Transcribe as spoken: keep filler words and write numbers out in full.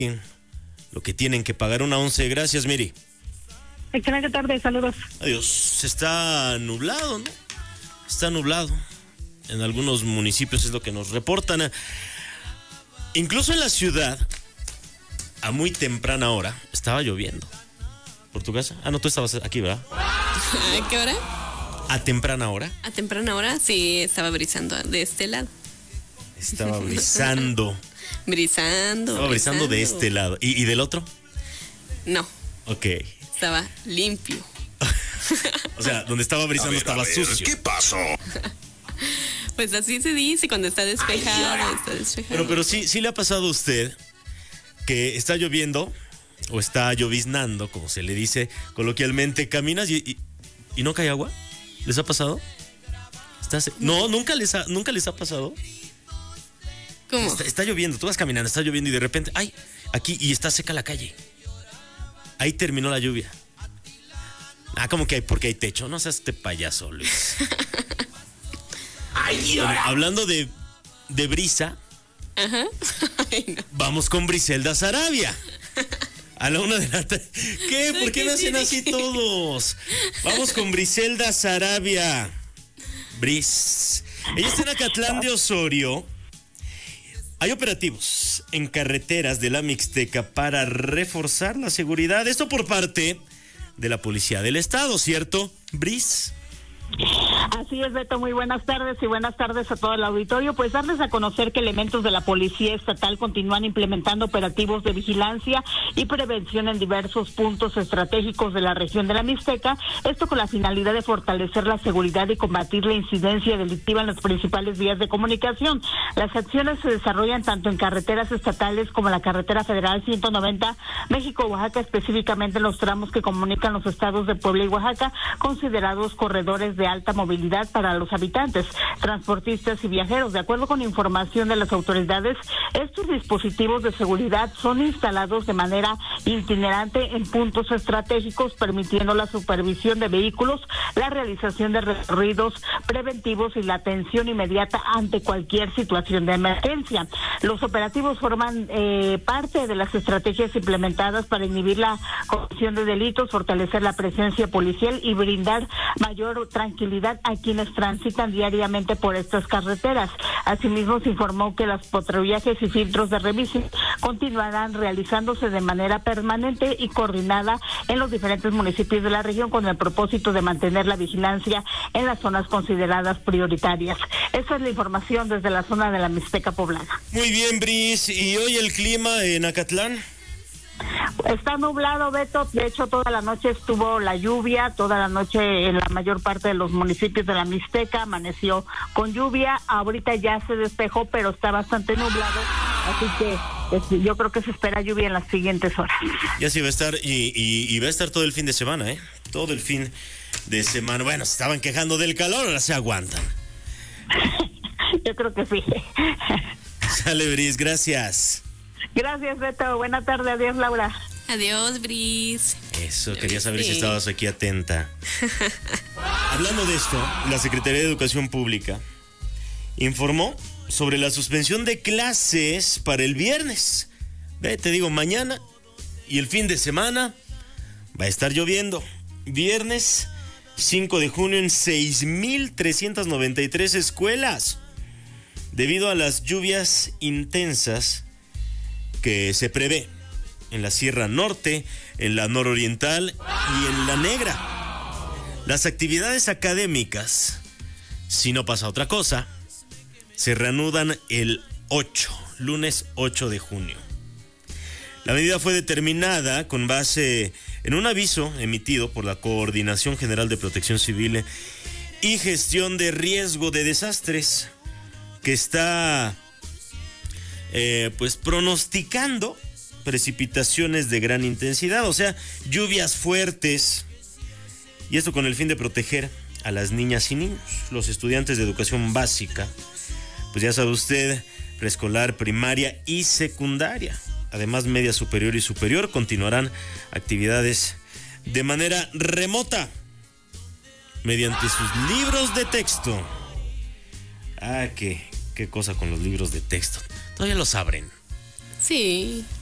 lo que tienen que pagar una once. Gracias, Miri. Excelente tarde, saludos. Adiós. Está nublado, ¿no? Está nublado. En algunos municipios es lo que nos reportan. Incluso en la ciudad, a muy temprana hora, estaba lloviendo. ¿Por tu casa? Ah, no, tú estabas aquí, ¿verdad? ¿A qué hora? ¿A temprana hora? A temprana hora, sí, estaba brisando de este lado. Estaba brisando. Brisando. Estaba brisando, brisando de este lado. ¿Y, ¿Y del otro? No. Ok. Estaba limpio. O sea, donde estaba brisando ver, estaba sucio. ¿Qué pasó? Pues así se dice cuando está despejado, Ay, está despejado. Pero, pero sí, sí le ha pasado a usted que está lloviendo o está lloviznando, como se le dice coloquialmente, caminas y, y, y no cae agua. ¿Les ha pasado? ¿Estás... No, nunca les ha, nunca les ha pasado. ¿Cómo? Está, está lloviendo, tú vas caminando, está lloviendo y de repente, ay, aquí y está seca la calle. Ahí terminó la lluvia. Ah, como que hay, porque hay techo. No seas este payaso, Luis. Ay, bueno, hablando de, de brisa, ajá. Ay, no. Vamos con Briselda Sarabia. A la una de la tarde. ¿Qué? ¿Por qué me hacen así todos? Vamos con Briselda Sarabia. Bris. Ella está en Acatlán de Osorio. Hay operativos en carreteras de la Mixteca para reforzar la seguridad. Esto por parte de la Policía del Estado, ¿cierto, Bris? Así es, Beto, muy buenas tardes y buenas tardes a todo el auditorio. Pues darles a conocer que elementos de la Policía Estatal continúan implementando operativos de vigilancia y prevención en diversos puntos estratégicos de la región de la Mixteca, esto con la finalidad de fortalecer la seguridad y combatir la incidencia delictiva en las principales vías de comunicación. Las acciones se desarrollan tanto en carreteras estatales como la carretera federal ciento noventa México-Oaxaca, específicamente en los tramos que comunican los estados de Puebla y Oaxaca, considerados corredores de alta movilidad para los habitantes, transportistas y viajeros. De acuerdo con información de las autoridades, estos dispositivos de seguridad son instalados de manera itinerante en puntos estratégicos, permitiendo la supervisión de vehículos, la realización de recorridos preventivos y la atención inmediata ante cualquier situación de emergencia. Los operativos forman eh, parte de las estrategias implementadas para inhibir la comisión de delitos, fortalecer la presencia policial y brindar mayor tranquilidad a quienes transitan diariamente por estas carreteras. Asimismo, se informó que los patrullajes y filtros de revisión continuarán realizándose de manera permanente y coordinada en los diferentes municipios de la región con el propósito de mantener la vigilancia en las zonas consideradas prioritarias. Esa es la información desde la zona de la Mixteca poblana. Muy bien, Bris. ¿Y hoy el clima en Acatlán? Está nublado, Beto. De hecho, toda la noche estuvo la lluvia, toda la noche en la mayor parte de los municipios de la Mixteca amaneció con lluvia. Ahorita ya se despejó, pero está bastante nublado, así que pues, yo creo que se espera lluvia en las siguientes horas. Ya sí va a estar, y, y, y va a estar todo el fin de semana, ¿eh? Todo el fin de semana. Bueno, se estaban quejando del calor, ahora se aguantan. Yo creo que sí. Sale, Bris, gracias. Gracias, Beto. Buena tarde. Adiós, Laura. Adiós, Bris. Eso, quería saber sí. si estabas aquí atenta. Hablando de esto, la Secretaría de Educación Pública informó sobre la suspensión de clases para el viernes. Ve, te digo, mañana y el fin de semana va a estar lloviendo. Viernes cinco de junio en seis mil trescientas noventa y tres escuelas. Debido a las lluvias intensas que se prevé en la Sierra Norte, en la Nororiental y en la Negra. Las actividades académicas, si no pasa otra cosa, se reanudan el ocho, lunes ocho de junio. La medida fue determinada con base en un aviso emitido por la Coordinación General de Protección Civil y Gestión de Riesgo de Desastres, que está Eh, pues pronosticando precipitaciones de gran intensidad, o sea, lluvias fuertes, y esto con el fin de proteger a las niñas y niños, los estudiantes de educación básica, pues ya sabe usted, preescolar, primaria y secundaria, además media superior y superior, continuarán actividades de manera remota, mediante sus libros de texto. Ah, qué, qué cosa con los libros de texto. Todavía los abren. Sí.